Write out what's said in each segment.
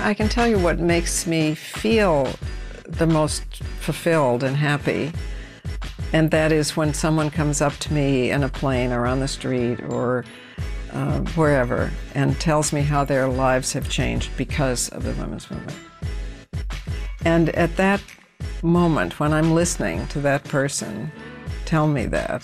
I can tell you what makes me feel the most fulfilled and happy, and that is when someone comes up to me in a plane or on the street or wherever and tells me how their lives have changed because of the women's movement. And at that moment, when I'm listening to that person tell me that,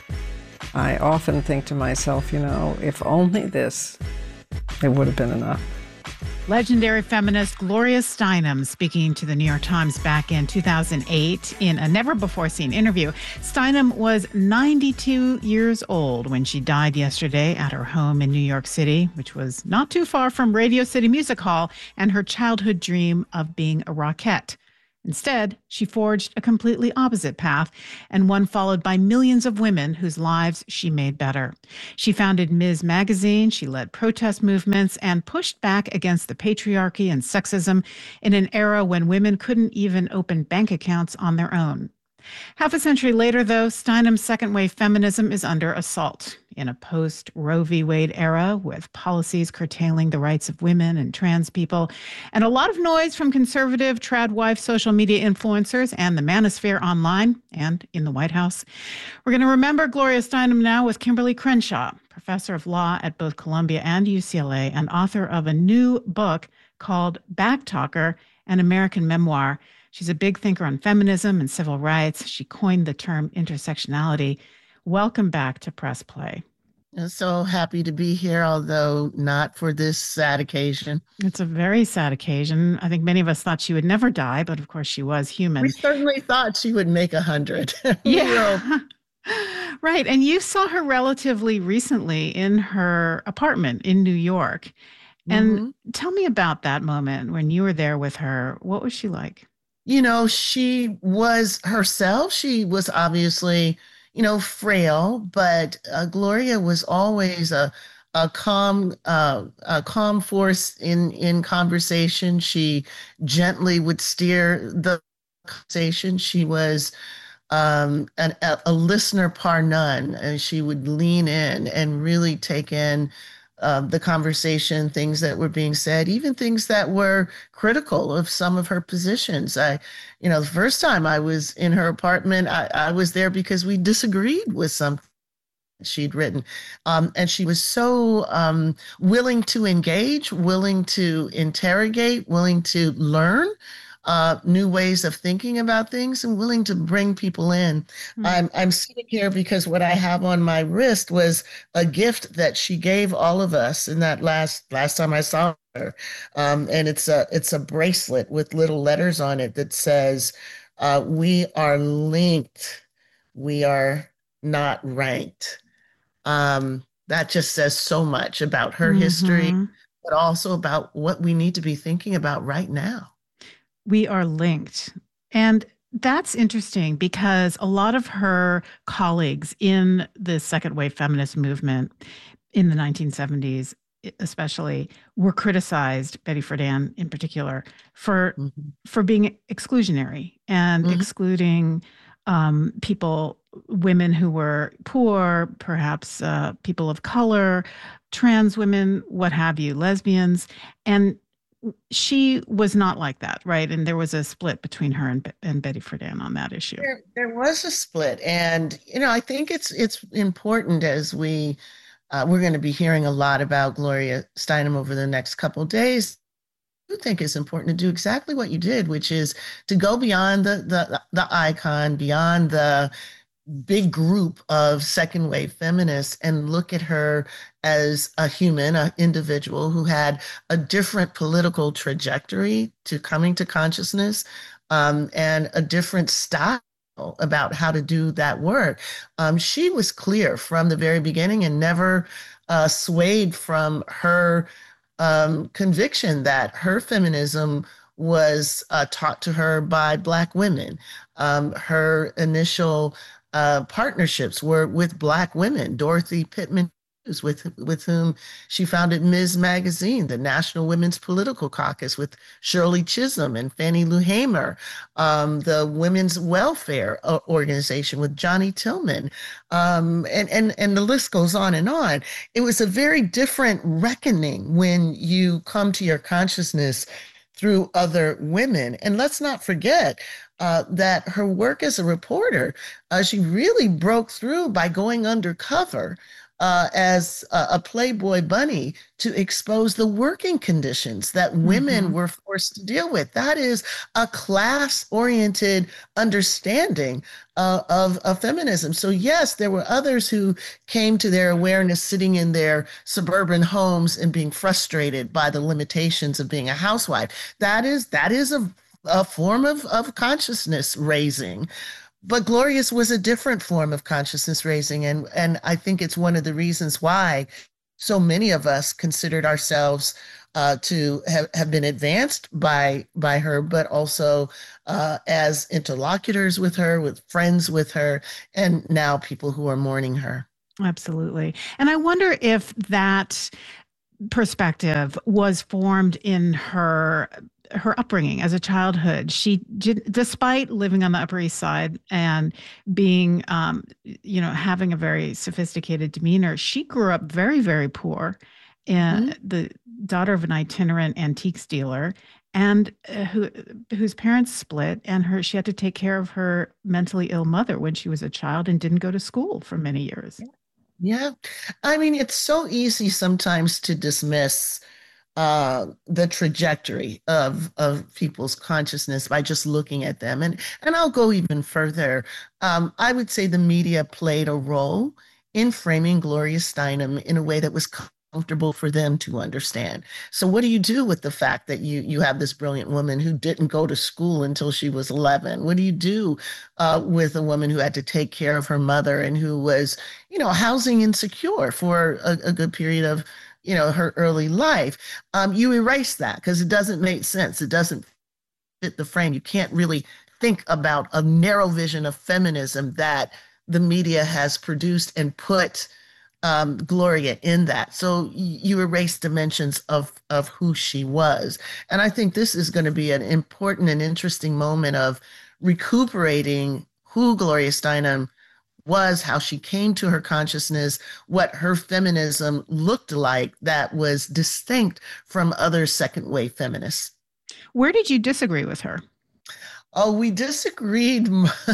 I often think to myself, if only this, it would have been enough. Legendary feminist Gloria Steinem speaking to the New York Times back in 2008 in a never-before-seen interview. Steinem was 92 years old when she died yesterday at her home in New York City, which was not too far from Radio City Music Hall and her childhood dream of being a rockette. Instead, she forged a completely opposite path, and one followed by millions of women whose lives she made better. She founded Ms. Magazine, she led protest movements, and pushed back against the patriarchy and sexism in an era when women couldn't even open bank accounts on their own. Half a century later, though, Steinem's second-wave feminism is under assault. In a post-Roe v. Wade era, with policies curtailing the rights of women and trans people, and a lot of noise from conservative trad wife social media influencers and the manosphere online and in the White House. We're going to remember Gloria Steinem now with Kimberly Crenshaw, professor of law at both Columbia and UCLA, and author of a new book called Backtalker, an American Memoir. She's a big thinker on feminism and civil rights. She coined the term intersectionality. Welcome back to Press Play. I'm so happy to be here, although not for this sad occasion. It's a very sad occasion. I think many of us thought she would never die, but of course she was human. We certainly thought she would make 100. Yeah. Right. And you saw her relatively recently in her apartment in New York. And tell me about that moment when you were there with her. What was she like? She was herself. She was obviously, frail, but Gloria was always a calm force in conversation. She gently would steer the conversation. She was a listener par none, and she would lean in and really take in the conversation, things that were being said, even things that were critical of some of her positions. The first time I was in her apartment, I was there because we disagreed with something she'd written. And she was so willing to engage, willing to interrogate, willing to learn new ways of thinking about things, and willing to bring people in. I'm sitting here because what I have on my wrist was a gift that she gave all of us in that last time I saw her. And it's a bracelet with little letters on it that says, "We are linked. We are not ranked." That just says so much about her history, but also about what we need to be thinking about right now. We are linked. And that's interesting because a lot of her colleagues in the second wave feminist movement in the 1970s, especially, were criticized, Betty Friedan in particular, for being exclusionary and excluding people, women who were poor, perhaps people of color, trans women, what have you, lesbians. And she was not like that, right? And there was a split between her and Betty Friedan on that issue. There was a split. And, I think it's important as we're going to be hearing a lot about Gloria Steinem over the next couple of days. I do think it's important to do exactly what you did, which is to go beyond the icon, beyond the big group of second wave feminists, and look at her as a human, an individual who had a different political trajectory to coming to consciousness, and a different style about how to do that work. She was clear from the very beginning and never swayed from her conviction that her feminism was taught to her by Black women. Her initial partnerships were with Black women. Dorothy Pittman with whom she founded Ms. Magazine, the National Women's Political Caucus with Shirley Chisholm and Fannie Lou Hamer, the Women's Welfare Organization with Johnny Tillman, and the list goes on and on. It was a very different reckoning when you come to your consciousness through other women. And let's not forget that her work as a reporter, she really broke through by going undercover as a Playboy bunny to expose the working conditions that women were forced to deal with. That is a class-oriented understanding of feminism. So yes, there were others who came to their awareness sitting in their suburban homes and being frustrated by the limitations of being a housewife. That is a form of consciousness raising. But Gloria's was a different form of consciousness raising. And I think it's one of the reasons why so many of us considered ourselves to have been advanced by her, but also as interlocutors with her, with friends with her, and now people who are mourning her. Absolutely. And I wonder if that perspective was formed in her upbringing as a childhood. She did, despite living on the Upper East Side and being, having a very sophisticated demeanor, she grew up very, very poor, and the daughter of an itinerant antiques dealer, and whose parents split, and she had to take care of her mentally ill mother when she was a child and didn't go to school for many years. Yeah. I mean, it's so easy sometimes to dismiss the trajectory of people's consciousness by just looking at them. And I'll go even further. I would say the media played a role in framing Gloria Steinem in a way that was comfortable for them to understand. So what do you do with the fact that you have this brilliant woman who didn't go to school until she was 11? What do you do with a woman who had to take care of her mother and who was, housing insecure for a good period of her early life? You erase that because it doesn't make sense. It doesn't fit the frame. You can't really think about a narrow vision of feminism that the media has produced and put Gloria in that. So you erase dimensions of who she was. And I think this is going to be an important and interesting moment of recuperating who Gloria Steinem was, how she came to her consciousness, what her feminism looked like that was distinct from other second wave feminists. Where did you disagree with her? Oh, we disagreed.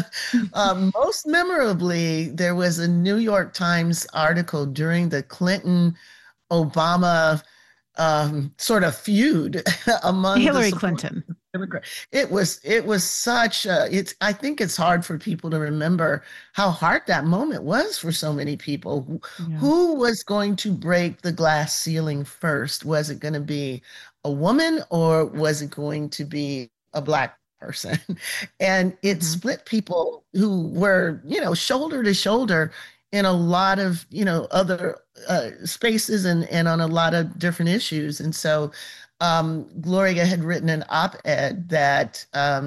Most memorably, there was a New York Times article during the Clinton Obama sort of feud among Hillary Clinton. It was such I think it's hard for people to remember how hard that moment was for so many people. Yeah. Who was going to break the glass ceiling first? Was it going to be a woman or was it going to be a Black person? And it split people who were, shoulder to shoulder in a lot of, other spaces and on a lot of different issues. And so Gloria had written an op-ed that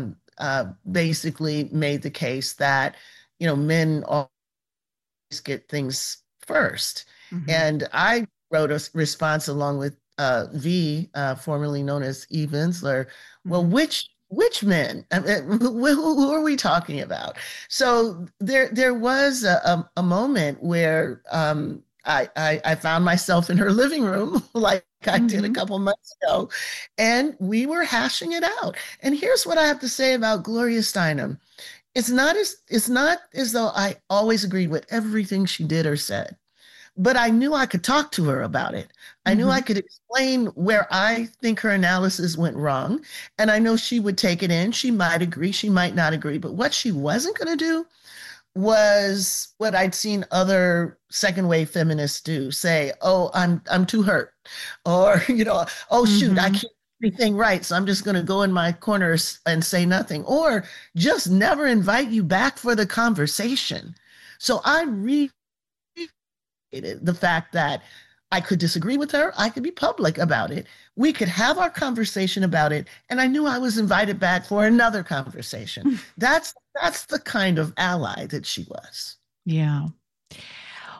basically made the case that, men always get things first. And I wrote a response along with V, formerly known as Eve Ensler. Well, which men? I mean, who are we talking about? So there was a moment where I found myself in her living room, like I did a couple months ago, and we were hashing it out. And here's what I have to say about Gloria Steinem. It's not as though I always agreed with everything she did or said, but I knew I could talk to her about it. I knew I could explain where I think her analysis went wrong, and I know she would take it in. She might agree, she might not agree, but what she wasn't going to do was what I'd seen other second wave feminists do, say, oh, I'm too hurt, or, oh, shoot, I can't do anything right, so I'm just going to go in my corner and say nothing, or just never invite you back for the conversation. So I really the fact that I could disagree with her, I could be public about it. We could have our conversation about it, and I knew I was invited back for another conversation. That's the kind of ally that she was. Yeah.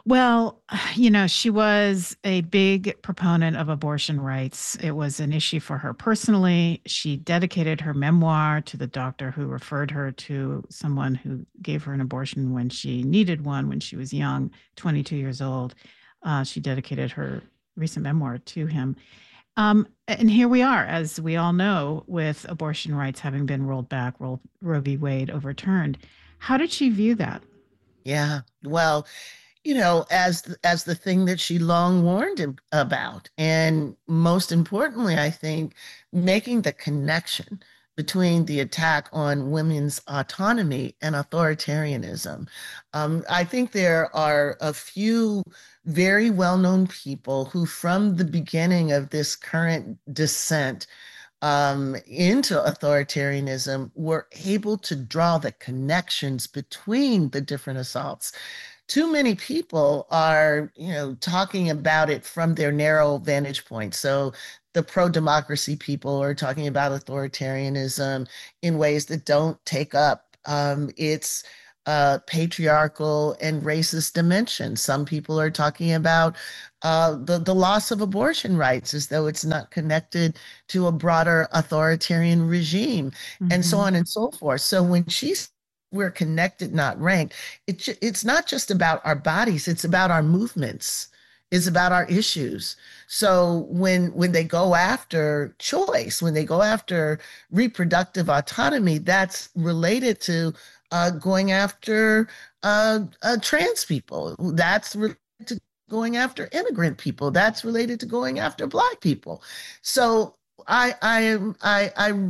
Well, she was a big proponent of abortion rights. It was an issue for her personally. She dedicated her memoir to the doctor who referred her to someone who gave her an abortion when she needed one when she was young, 22 years old. She dedicated her recent memoir to him. And here we are, as we all know, with abortion rights having been rolled back, Roe v. Wade overturned. How did she view that? Yeah. Well, as the thing that she long warned about. And most importantly, I think making the connection between the attack on women's autonomy and authoritarianism. I think there are a few very well-known people who, from the beginning of this current descent into authoritarianism, were able to draw the connections between the different assaults. Too many people are, talking about it from their narrow vantage point. So the pro-democracy people are talking about authoritarianism in ways that don't take up its patriarchal and racist dimension. Some people are talking about the loss of abortion rights as though it's not connected to a broader authoritarian regime, and so Mhm. on and so forth. So when she's we're connected, not ranked. It's not just about our bodies, it's about our movements. It's about our issues. So when they go after choice, when they go after reproductive autonomy, that's related to going after trans people. That's related to going after immigrant people. That's related to going after Black people. So I